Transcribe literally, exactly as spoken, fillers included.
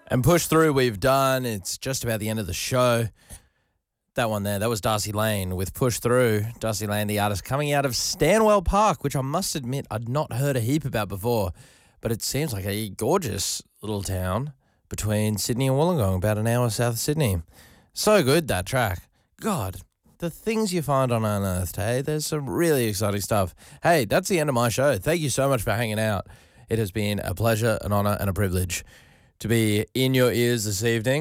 And Push Through we've done. It's just about the end of the show. That one there, that was Darcy Lane with Push Through. Darcy Lane, the artist coming out of Stanwell Park, which I must admit I'd not heard a heap about before. But it seems like a gorgeous little town between Sydney and Wollongong, about an hour south of Sydney. So good, that track. God, the things you find on Unearthed, hey? There's some really exciting stuff. Hey, that's the end of my show. Thank you so much for hanging out. It has been a pleasure, an honour and a privilege to be in your ears this evening.